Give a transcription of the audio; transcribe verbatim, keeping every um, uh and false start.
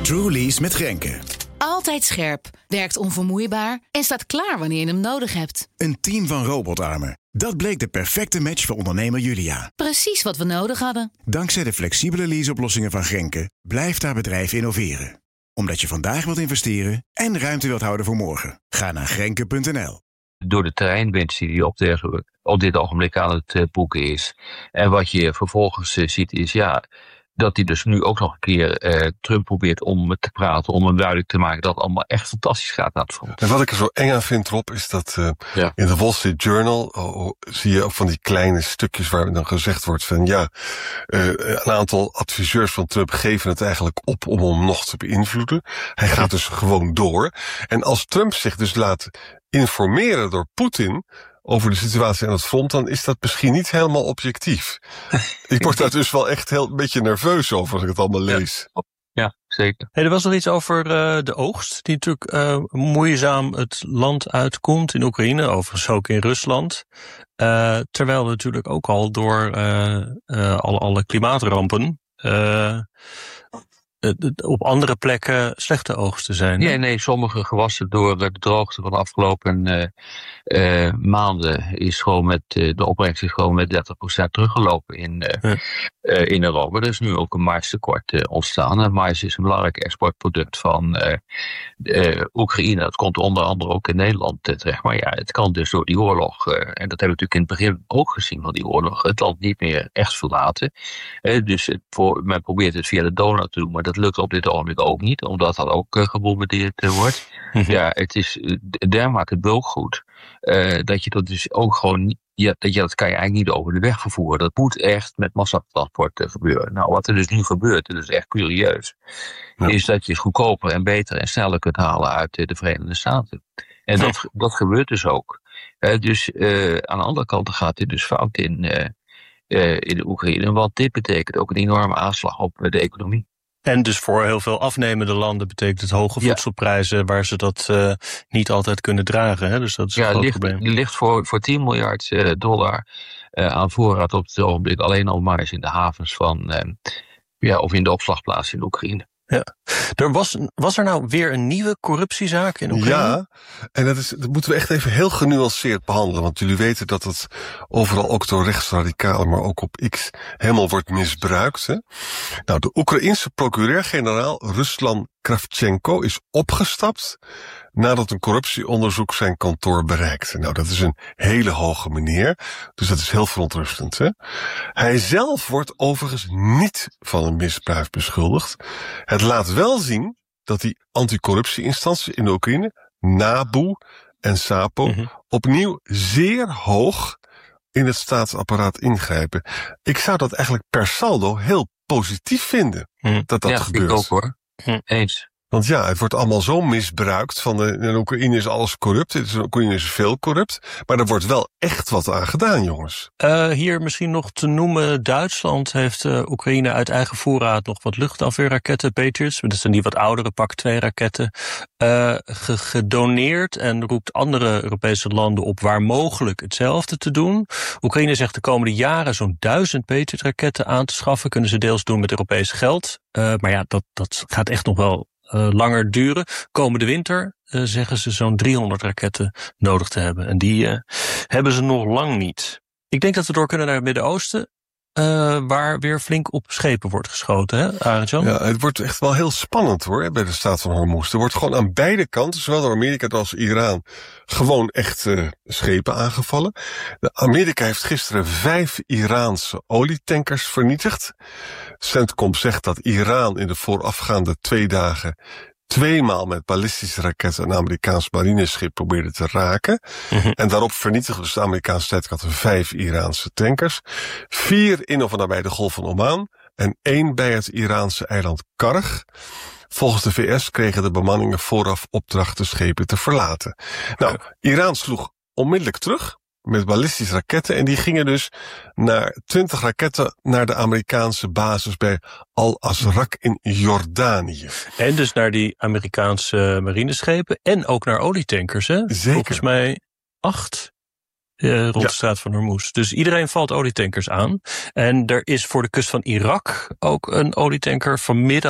TrueLease met Grenke. Altijd scherp, werkt onvermoeibaar en staat klaar wanneer je hem nodig hebt. Een team van robotarmen. Dat bleek de perfecte match voor ondernemer Julia. Precies wat we nodig hadden. Dankzij de flexibele leaseoplossingen van Grenke blijft haar bedrijf innoveren. Omdat je vandaag wilt investeren en ruimte wilt houden voor morgen. Ga naar grenke punt n l. Door de terreinwinst die op, de, op dit ogenblik aan het uh, boeken is. En wat je vervolgens uh, ziet is ja, dat hij dus nu ook nog een keer uh, Trump probeert om te praten. Om hem duidelijk te maken dat het allemaal echt fantastisch gaat naar het front. En wat ik er zo eng aan vind, Rob, is dat uh, ja. in de Wall Street Journal oh, oh, zie je ook van die kleine stukjes waar dan gezegd wordt van ja, uh, een aantal adviseurs van Trump geven het eigenlijk op om hem nog te beïnvloeden. Hij gaat dus gewoon door. En als Trump zich dus laat informeren door Poetin over de situatie aan het front, dan is dat misschien niet helemaal objectief. Ik word daar dus wel echt heel een beetje nerveus over als ik het allemaal lees. Ja, ja zeker. Hey, er was nog iets over uh, de oogst, die natuurlijk uh, moeizaam het land uitkomt in Oekraïne, overigens ook in Rusland. Uh, terwijl er natuurlijk ook al door uh, uh, alle, alle klimaatrampen uh, op andere plekken slechte oogsten zijn. Ja, nee, sommige gewassen door de droogte van de afgelopen uh, uh, maanden is gewoon met uh, de opbrengst is gewoon met dertig procent teruggelopen in, uh, ja. uh, in Europa. Er is nu ook een maïstekort uh, ontstaan. En mais is een belangrijk exportproduct van uh, uh, Oekraïne. Dat komt onder andere ook in Nederland uh, terecht. Maar ja, het kan dus door die oorlog, uh, en dat hebben we natuurlijk in het begin ook gezien van die oorlog, het land niet meer echt verlaten. Uh, dus het voor, men probeert het via de Donau te doen, maar dat lukt op dit ogenblik ook niet, omdat dat ook uh, gebombardeerd uh, wordt. Mm-hmm. Ja, het is uh, dermate bulkgoed uh, dat je dat dus ook gewoon, ja, dat, ja, dat kan je eigenlijk niet over de weg vervoeren. Dat moet echt met massatransport uh, gebeuren. Nou, wat er dus nu gebeurt, en dat is echt curieus, ja. is dat je het goedkoper en beter en sneller kunt halen uit uh, de Verenigde Staten. En ja. dat, dat gebeurt dus ook. Uh, dus uh, aan de andere kant gaat dit dus fout in, uh, uh, in de Oekraïne, want dit betekent ook een enorme aanslag op uh, de economie. En dus voor heel veel afnemende landen betekent het hoge voedselprijzen, ja. waar ze dat uh, niet altijd kunnen dragen. Hè? Dus dat is een ja, groot ligt, probleem. Die ligt voor, voor tien miljard uh, dollar uh, aan voorraad op het ogenblik alleen al maar eens in de havens van, uh, ja, of in de opslagplaatsen in Oekraïne. Ja. Er was, was er nou weer een nieuwe corruptiezaak in Oekraïne? Ja, en dat, is, dat moeten we echt even heel genuanceerd behandelen. Want jullie weten dat het overal ook door rechtsradicalen, maar ook op X, helemaal wordt misbruikt. Hè? Nou, de Oekraïense procureur-generaal Ruslan Kravchenko is opgestapt nadat een corruptieonderzoek zijn kantoor bereikte. Nou, dat is een hele hoge meneer, dus dat is heel verontrustend. Hè? Hij zelf wordt overigens niet van een misbruik beschuldigd. Het laat wel zien dat die anticorruptieinstanties in de Oekraïne, NABU en SAPO, mm-hmm. opnieuw zeer hoog in het staatsapparaat ingrijpen. Ik zou dat eigenlijk per saldo heel positief vinden, mm. dat dat ja, gebeurt. Ja, ik ook hoor. Hm. Eens. Want ja, het wordt allemaal zo misbruikt. Van de, in Oekraïne is alles corrupt. In Oekraïne is veel corrupt. Maar er wordt wel echt wat aan gedaan, jongens. Uh, hier misschien nog te noemen. Duitsland heeft uh, Oekraïne uit eigen voorraad nog wat luchtafweerraketten, Patriots. Dat zijn die wat oudere Pak twee raketten. Uh, ge- gedoneerd en roept andere Europese landen op waar mogelijk hetzelfde te doen. Oekraïne zegt de komende jaren zo'n duizend Patriot raketten aan te schaffen. Kunnen ze deels doen met Europees geld. Uh, maar ja, dat, dat gaat echt nog wel Uh, langer duren. Komende winter uh, zeggen ze zo'n driehonderd raketten nodig te hebben. En die uh, hebben ze nog lang niet. Ik denk dat we door kunnen naar het Midden-Oosten, uh, waar weer flink op schepen wordt geschoten, hè, Arend-Jan? Ja, het wordt echt wel heel spannend hoor, bij de staat van Hormuz. Er wordt gewoon aan beide kanten, zowel door Amerika als Iran, gewoon echt uh, schepen aangevallen. De Amerika heeft gisteren vijf Iraanse olietankers vernietigd. CENTCOM zegt dat Iran in de voorafgaande twee dagen tweemaal met ballistische raketten een Amerikaans marineschip probeerde te raken. Mm-hmm. En daarop vernietigden dus de Amerikaanse strijdkrachten vijf Iraanse tankers. Vier in of nabij de Golf van Oman en één bij het Iraanse eiland Karg. Volgens de V S kregen de bemanningen vooraf opdracht de schepen te verlaten. Nou, Iran sloeg onmiddellijk terug met ballistische raketten. En die gingen dus naar twintig raketten naar de Amerikaanse basis bij Al-Azraq in Jordanië. En dus naar die Amerikaanse marineschepen en ook naar olietankers, hè? Zeker. Volgens mij acht uh, rond ja. de straat van Hormuz. Dus iedereen valt olietankers aan. En er is voor de kust van Irak ook een olietanker vanmiddag